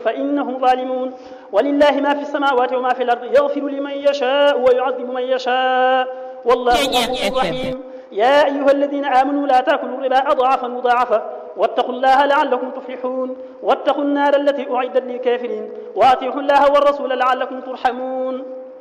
فإنهم ظالمون. ولله ما في السماوات وما في الأرض يغفر لمن يشاء ويعذب من يشاء والله غفور رحيم. يا أيها الذين آمنوا لا تأكلوا الربا أضعافا مضاعفة واتقوا الله لعلكم تفلحون. واتقوا النار التي أعدت للكافرين وأطيعوا الله والرسول لعلكم ترحمون.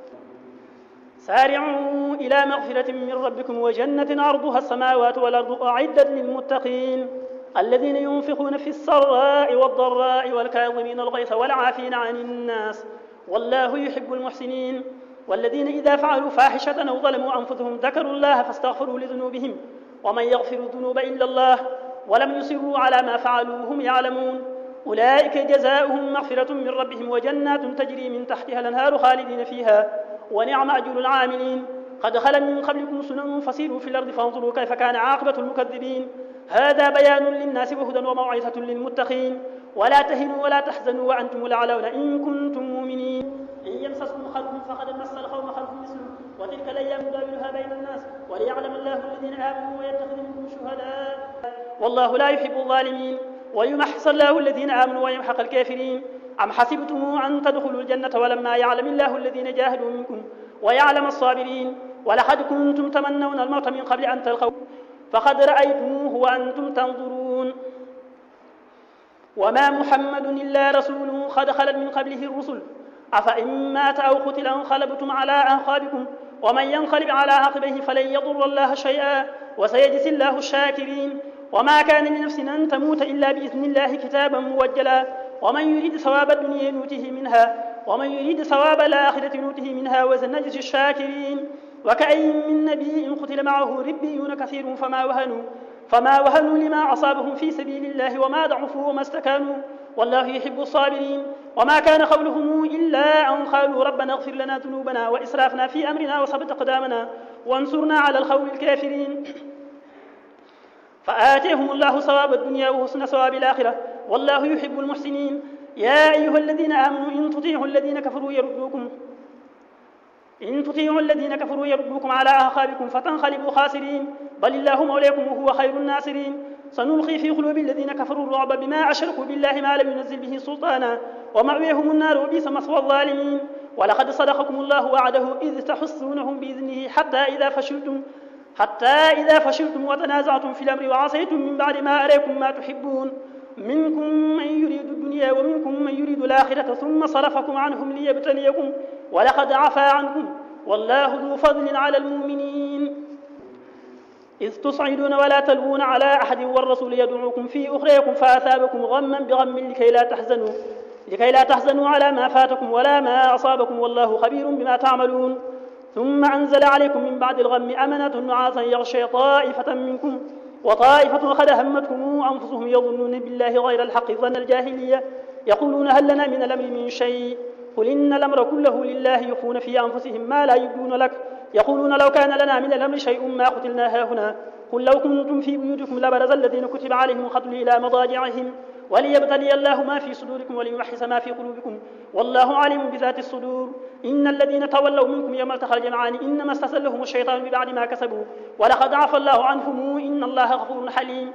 سارعوا إلى مغفرة من ربكم وجنة عرضها السماوات والأرض أعدت للمتقين الذين ينفقون في السراء والضراء والكاظمين الغيظ والعافين عن الناس والله يحب المحسنين. والذين إذا فعلوا فاحشة أو ظلموا أنفسهم ذكروا الله فاستغفروا لذنوبهم ومن يغفر الذنوب إلا الله ولم يصروا على ما فعلوا وهم يعلمون أولئك جزاؤهم مغفرة من ربهم وجنات تجري من تحتها الأنهار خالدين فيها ونعم أجر العاملين. قد خلت من قبلكم سنن فسيروا في الأرض فانظروا كيف كان عاقبة المكذبين. هذا بيان للناس وهدى وموعظة للمتقين. ولا تهنوا ولا تحزنوا وأنتم الأعلون إن كنتم مؤمنين. إن يمسسكم خلق فقد مس القوم خلق مثله وتلك الأيام نداولها بين الناس وليعلم الله الذين آمنوا ويتخذ منكم شهداء والله لا يحب الظالمين. ويمحص الله الذين آمنوا ويمحق الكافرين. أم حسبتم أن تدخلوا الجنة ولما يعلم الله الذين جاهدوا منكم ويعلم الصابرين. ولقد كنتم تمنون الموت من قبل أن تلقوه فقد رأيتموه وأنتم تنظرون. وما محمد إلا رسول قد خلت من قبله الرسل أفإن مات أو قتل انقلبتم على أعقابكم ومن ينقلب على عقبيه فلن يضر الله شيئا وسيجزي الله الشاكرين. وما كان لنفس أن تموت إلا بإذن الله كتابا موجلا ومن يريد ثواب الدنيا نؤته منها ومن يريد ثواب الآخرة نؤته منها وسنجزي الشاكرين. وكأين من نبي قتل معه ربيون كثير فما وهنوا لما أصابهم في سبيل الله وما ضعفوا وما استكانوا والله يحب الصابرين. وما كان قولهم إلا أن قالوا ربنا اغفر لنا ذنوبنا وإسرافنا في أمرنا وثبت أقدامنا وانصرنا على القوم الكافرين فآتيهم الله ثواب الدنيا وحسن ثواب الآخرة والله يحب المحسنين. يا أيها الذين آمنوا إن تطيعوا الذين كفروا يردوكم على أعقابكم فتنقلبوا خاسرين بل الله مولاكم وهو خير الناصرين. سنلقي في قلوب الذين كفروا الرعب بما أشركوا بالله ما لم ينزل به سلطانا ومأويهم النار وبئس مثوى الظالمين. ولقد صدقكم الله وعده إذ تحسونهم بإذنه حتى إذا فشلتم وتنازعتم في الأمر وعصيتم من بعد ما أراكم ما تحبون منكم من يريد الدنيا ومنكم من يريد الآخرة ثم صرفكم عنهم ليبتليكم ولقد عفا عنكم والله ذو فضل على المؤمنين. إذ تصعدون ولا تلوون على أحد والرسول يدعوكم في أخريكم فأثابكم غما بغم لكي لا تحزنوا على ما فاتكم ولا ما أصابكم والله خبير بما تعملون. ثم أنزل عليكم من بعد الغم أمنة نعاسا يغشي طائفة منكم وطائفة قد همتهم أنفسهم يظنون بالله غير الحق ظن الجاهلية يقولون هل لنا من الأمر من شيء قل إن الأمر كله لله يخفون في أنفسهم ما لا يبدون لك يقولون لو كان لنا من الأمر شيء ما قتلنا هاهنا قل لو كنتم في بيوتكم لبرز الذين كتب عليهم القتل إلى مضاجعهم وليبتلي الله ما في صدوركم وليمحص ما في قلوبكم والله عليم بذات الصدور. إن الذين تولوا منكم يوم التقى الجمعان إنما استزلهم الشيطان ببعد ما كسبوا ولقد عفى الله عنهم إن الله غفور حليم.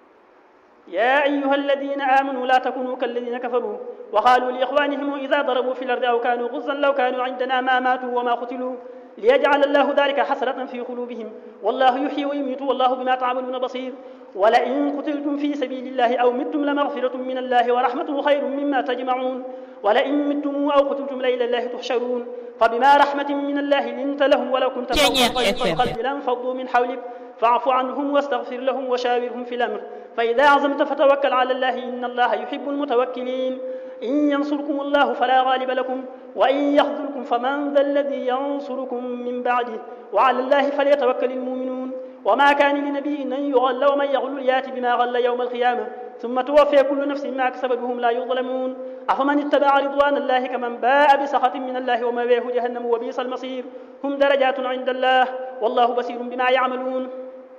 يا أيها الذين آمنوا لا تكونوا كالذين كفروا وقالوا لإخوانهم إذا ضربوا في الأرض أو كانوا غزا لو كانوا عندنا ما ماتوا وما قتلوا ليجعل الله ذلك حسرة في قلوبهم والله يحيي ويميت والله بما تعملون بصير. ولئن قتلتم في سبيل الله أو متم لمغفرة من الله ورحمته خير مما تجمعون ولئن متم أو قتلتم لإلى الله تحشرون. فبما رحمة من الله لنت لهم ولو كنت فظا غليظ القلب لانفضوا من حولك فاعف عنهم واستغفر لهم وشاورهم في الأمر فإذا عزمت فتوكل على الله إن الله يحب المتوكلين. إن ينصركم الله فلا غالب لكم وإن يخذلكم فمن ذا الذي ينصركم من بعده وعلى الله فليتوكل المؤمنون. وما كان لنبي أن يغل ومن يغل يأتي بما غل يوم القيامة ثم توفي كل نفس ما كسبت وهم لا يظلمون. أفمن اتبع رضوان الله كمن باء بسخط من الله ومأواه جهنم وبئس المصير هم درجات عند الله والله بصير بما يعملون.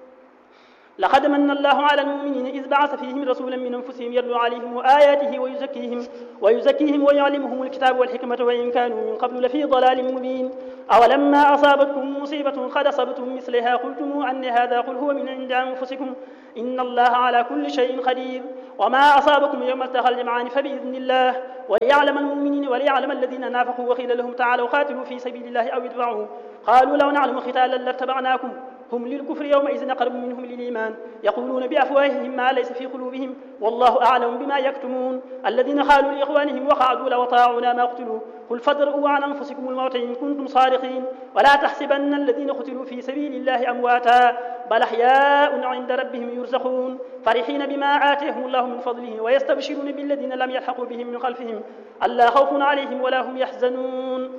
لقد من الله على المؤمنين إذ بعث فيهم رسولا من أنفسهم يتلو عليهم آياته ويزكيهم ويعلمهم الكتاب والحكمة وإن كانوا من قبل لفي ضلال مبين. أولما أصابتكم مصيبة قد أصبتم مثلها قلتم أن هذا قل هو من عند أنفسكم إن الله على كل شيء قدير. وما أصابكم يوم التقى الجمعان فبإذن الله وليعلم المؤمنين وليعلم الذين نافقوا وقيل لهم تعالوا قاتلوا في سبيل الله أو ادفعوا قالوا لو نعلم قتالا لاتبعناكم هم للكفر يومئذ أقرب منهم للإيمان يقولون بأفواههم ما ليس في قلوبهم والله أعلم بما يكتمون الذين قالوا لإخوانهم وقعدوا لو طاعونا ما قتلوا قل فادرؤوا عن أنفسكم الموت إن كنتم صادقين ولا تحسبن الذين قتلوا في سبيل الله أمواتا بل أحياء عند ربهم يرزقون فرحين بما آتيهم الله من فضله ويستبشرون بالذين لم يلحقوا بهم من خلفهم ألا خوف عليهم ولا هم يحزنون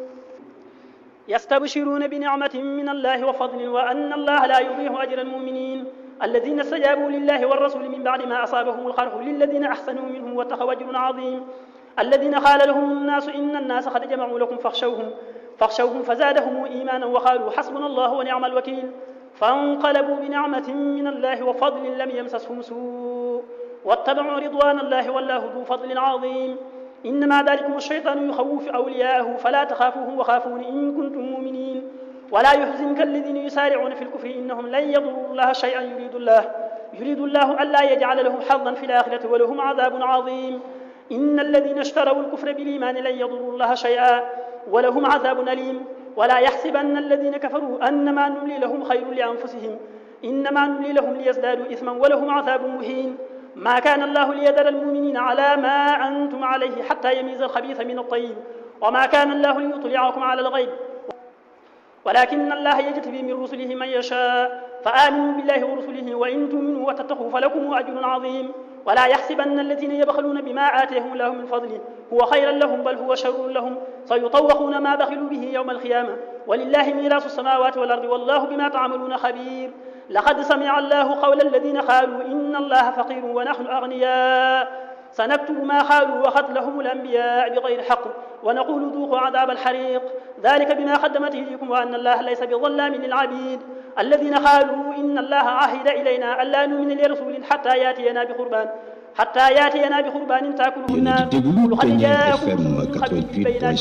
يستبشرون بنعمة من الله وفضل وأن الله لا يضيع أجر المؤمنين الذين استجابوا لله والرسول من بعد ما أصابهم القرح للذين أحسنوا منهم واتقوا أجر عظيم الذين قال لهم الناس إن الناس قد جمعوا لكم فاخشوهم فزادهم إيمانا وقالوا حسبنا الله ونعم الوكيل فانقلبوا بنعمة من الله وفضل لم يمسسهم سوء واتبعوا رضوان الله والله ذو فضل عظيم إنما ذلكم الشيطان يخوف أولياءه فلا تخافوهم وخافون إن كنتم مؤمنين ولا يحزنك الذين يسارعون في الكفر إنهم لن يضروا الله شيئا يريد الله ألا يجعل لهم حظا في الآخرة ولهم عذاب عظيم إن الذين اشتروا الكفر بالإيمان لن يضروا الله شيئا ولهم عذاب أليم ولا يحسبن الذين كفروا أنما نملي لهم خير لأنفسهم إنما نملي لهم ليزدادوا إثما ولهم عذاب مهين ما كان الله ليذر المؤمنين على ما أنتم عليه حتى يميز الخبيث من الطيب وما كان الله ليطلعكم على الغيب ولكن الله يجتبي من رسله من يشاء فآمنوا بالله ورسله وإن تؤمنوا وتتقوا فلكم أجر عظيم ولا يحسبن الذين يبخلون بما آتيهم الله من فضله هو خيرا لهم بل هو شر لهم سيطوقون ما بخلوا به يوم القيامة ولله ميراث السماوات والأرض والله بما تعملون خبير لقد سمع الله قول الذين قالوا إن الله فقير ونحن أغنياء سنكتب ما قالوا وقتلهم الأنبياء بغير حق ونقول ذوقوا عذاب الحريق ذلك بما قدمت يديكم وأن الله ليس بظلام للعبيد الذين قالوا إن الله عهد إلينا ألا نؤمن لرسول حتى يأتينا بقربان تأكله النار وقد جاءكم بالبينات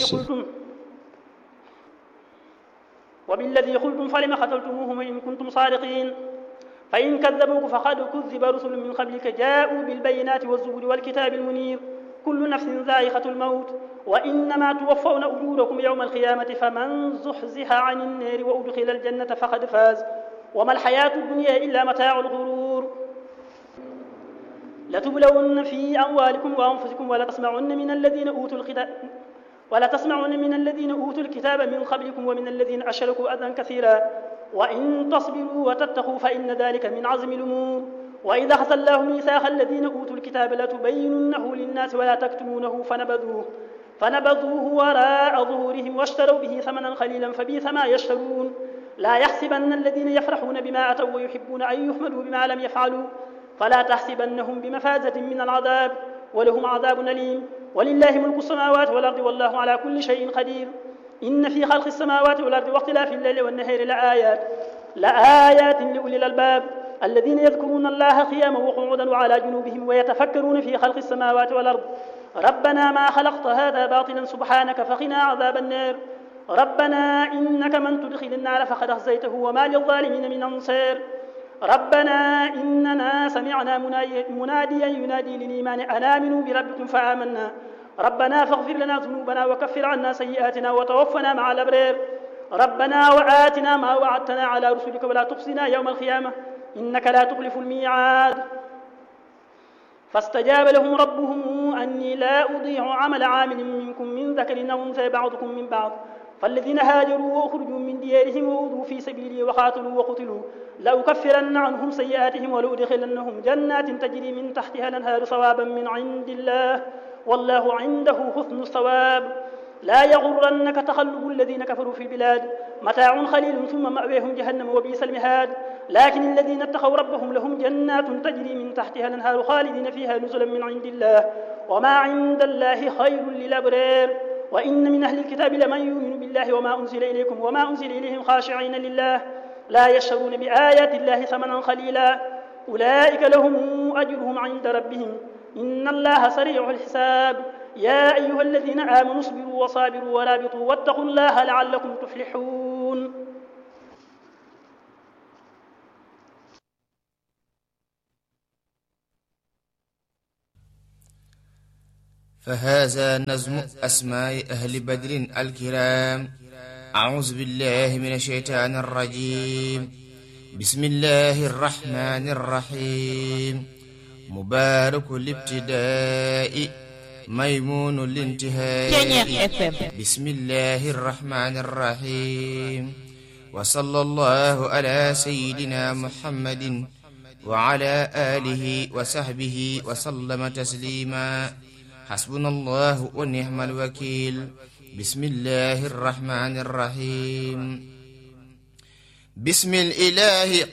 وبالذي قلتم فلم قتلتموهم إن كنتم صادقين فإن كذبوك فقد كذب رسل من قبلك جاءوا بالبينات والزبر والكتاب المنير كل نفس ذائقة الموت وإنما توفون أجوركم يوم القيامة فمن زحزح عن النار وأدخل الجنة فقد فاز وما الحياة الدنيا إلا متاع الغرور لتبلون في أموالكم وأنفسكم ولتسمعن من الذين أوتوا الكتاب من قبلكم ومن الذين أشركوا أذى كثيرا وإن تصبروا وتتقوا فإن ذلك من عزم الأمور وإذا أخذ الله ميثاق الذين أوتوا الكتاب لتبيننه للناس ولا تكتمونه فنبذوه وراء ظهورهم واشتروا به ثمنا قليلا فبئس ما يشترون لا يحسبن الذين يفرحون بما أتوا ويحبون أن يحمدوا بما لم يفعلوا فلا تحسبنهم بمفازة من العذاب ولهم عذاب أليم ولله ملك السماوات والأرض والله على كل شيء قدير إن في خلق السماوات والأرض واختلاف الليل والنهار لآيات لأولي الألباب الذين يذكرون الله قياما وقعودا وعلى جنوبهم ويتفكرون في خلق السماوات والأرض ربنا ما خلقت هذا باطلا سبحانك فقنا عذاب النار ربنا إنك من تدخل النار فقد أخزيته وما للظالمين من أنصار ربنا إننا سمعنا مناديا ينادي للإيمان أن آمنوا بربكم فآمنا ربنا فاغفر لنا ذنوبنا وكفر عنا سيئاتنا وتوفنا مع الأبرار ربنا وآتنا ما وعدتنا على رسلك ولا تخزنا يوم القيامة إنك لا تخلف الميعاد فاستجاب لهم ربهم أني لا أضيع عمل عامل منكم من ذكر أو أنثى بعضكم من بعض فالذين هاجروا وأخرجوا من ديارهم وأوذوا في سبيلي وقاتلوا وقتلوا لأكفرن عنهم سيئاتهم ولأدخلنهم جنات تجري من تحتها الأنهار ثوابا من عند الله والله عنده حسن الثواب لا يغرنك تقلب الذين كفروا في البلاد متاع قليل ثم مأويهم جهنم وبئس المهاد لكن الذين اتقوا ربهم لهم جنات تجري من تحتها الأنهار خالدين فيها نزلا من عند الله وما عند الله خير للأبرار وإن من أهل الكتاب لمن يؤمن بالله وما أنزل إليكم وما أنزل إليهم خاشعين لله لا يشترون بآيات الله ثمنا قليلا أولئك لهم أجرهم عند ربهم إن الله سريع الحساب يا أيها الذين آمنوا اصبروا وصابروا ورابطوا واتقوا الله لعلكم تفلحون فهذا نظم أسماء أهل بدر الكرام. أعوذ بالله من الشيطان الرجيم. بسم الله الرحمن الرحيم. مبارك الابتداء ميمون الانتهاء. بسم الله الرحمن الرحيم. وصلى الله على سيدنا محمد وعلى آله وصحبه وسلم تسليما. حسبنا الله ونعم الوكيل. بسم الله الرحمن الرحيم. بسم الإله